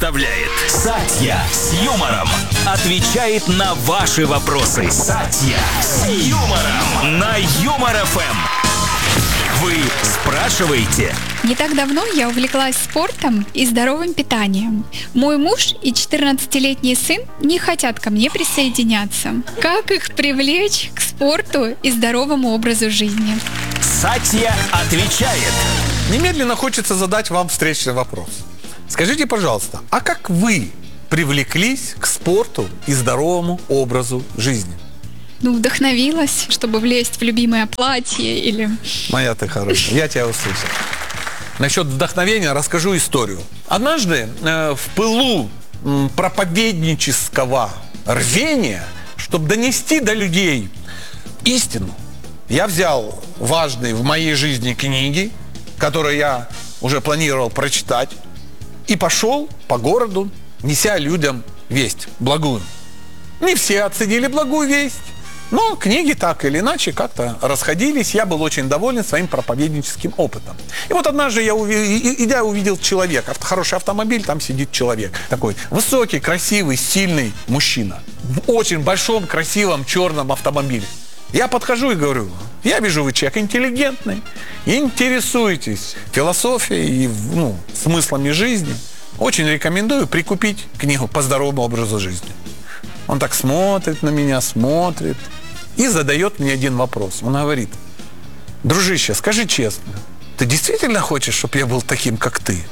представляет Сатья с юмором. Отвечает на ваши вопросы. Сатья с юмором на Юмор ФМ. Вы спрашиваете? Не так давно я увлеклась спортом и здоровым питанием. Мой муж и 14-летний сын не хотят ко мне присоединяться. Как их привлечь к спорту и здоровому образу жизни? Сатья отвечает. Немедленно хочется задать вам встречный вопрос. Скажите, пожалуйста, а как вы привлеклись к спорту и здоровому образу жизни? Вдохновилась, чтобы влезть в любимое платье или... Моя ты хорошая, я тебя услышал. Насчет вдохновения расскажу историю. Однажды в пылу проповеднического рвения, чтобы донести до людей истину, я взял важные в моей жизни книги, которые я уже планировал прочитать, и пошел по городу, неся людям весть благую. Не все оценили благую весть, но книги так или иначе как-то расходились. Я был очень доволен своим проповедническим опытом. И вот однажды я, идя, увидел человека. Хороший автомобиль, там сидит человек. Такой высокий, красивый, сильный мужчина. В очень большом, красивом, черном автомобиле. Я подхожу и говорю: я вижу, вы человек интеллигентный, интересуетесь философией и смыслами жизни. Очень рекомендую прикупить книгу по здоровому образу жизни. Он так смотрит на меня, смотрит и задает мне один вопрос. Он говорит: дружище, скажи честно, ты действительно хочешь, чтобы я был таким, как ты?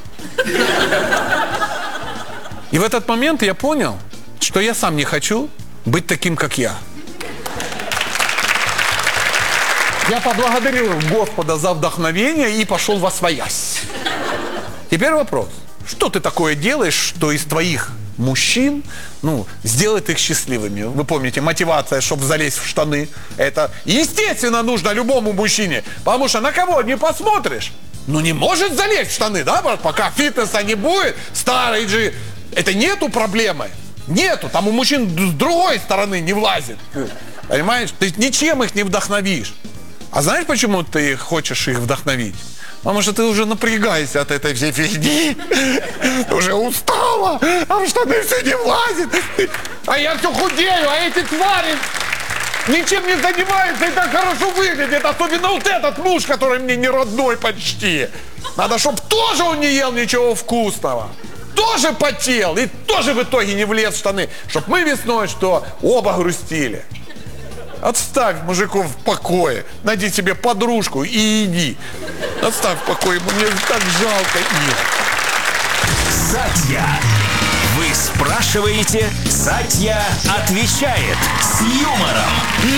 И в этот момент я понял, что я сам не хочу быть таким, как я. Я поблагодарил Господа за вдохновение и пошел восвоясь. Теперь вопрос. Что ты такое делаешь, что из твоих мужчин, сделает их счастливыми? Вы помните, мотивация, чтобы залезть в штаны, это естественно нужно любому мужчине, потому что на кого не посмотришь, не может залезть в штаны, да, пока фитнеса не будет, старый же, это нету проблемы, нету, там у мужчин с другой стороны не влазит, понимаешь, ты ничем их не вдохновишь. А знаешь, почему ты хочешь их вдохновить? Потому что ты уже напрягаешься от этой всей фигни. Ты уже устала, а в штаны все не влазит. А я все худею, а эти твари ничем не занимаются и так хорошо выглядят. Особенно вот этот муж, который мне не родной почти. Надо, чтобы тоже он не ел ничего вкусного. Тоже потел и тоже в итоге не влез в штаны. Чтоб мы весной что, оба грустили. Отставь мужиков в покое, найди себе подружку и иди. Отставь в покое, мне так жалко их. Сатья. Вы спрашиваете, Сатья отвечает с юмором